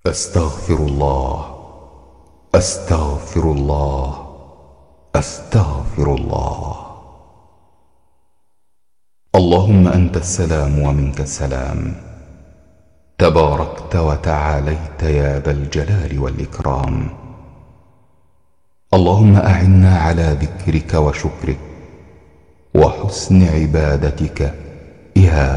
أستغفر الله، أستغفر الله، أستغفر الله. اللهم أنت السلام ومنك السلام، تباركت وتعاليت يا ذا الجلال والإكرام. اللهم أعنا على ذكرك وشكرك وحسن عبادتك يا